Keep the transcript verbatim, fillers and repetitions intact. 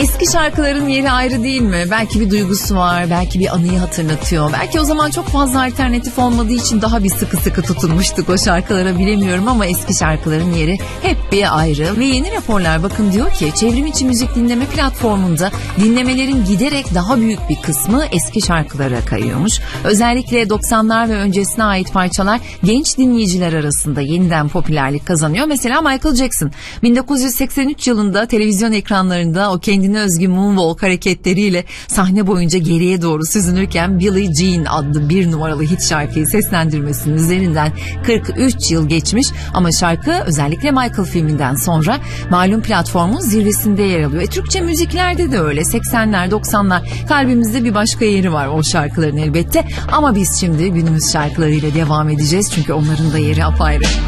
Eski şarkıların yeri ayrı değil mi? Belki bir duygusu var, belki bir anıyı hatırlatıyor. Belki o zaman çok fazla alternatif olmadığı için daha bir sıkı sıkı tutunmuştuk o şarkılara, bilemiyorum ama eski şarkıların yeri hep bir ayrı. Ve yeni raporlar bakın diyor ki çevrim içi müzik dinleme platformunda dinlemelerin giderek daha büyük bir kısmı eski şarkılara kayıyormuş. Özellikle doksanlar ve öncesine ait parçalar genç dinleyiciler arasında yeniden popülerlik kazanıyor. Mesela Michael Jackson bin dokuz yüz seksen üç yılında televizyon ekranlarında o kendine özgü moonwalk hareketleriyle sahne boyunca geriye doğru süzülürken Billie Jean adlı bir numaralı hit şarkıyı seslendirmesinin üzerinden kırk üç yıl geçmiş ama şarkı özellikle Michael filminden sonra malum platformun zirvesinde yer alıyor. E, Türkçe müziklerde de öyle. seksenler doksanlar kalbimizde bir başka yeri var o şarkıların elbette ama biz şimdi günümüz şarkılarıyla devam edeceğiz çünkü onların da yeri apayrı.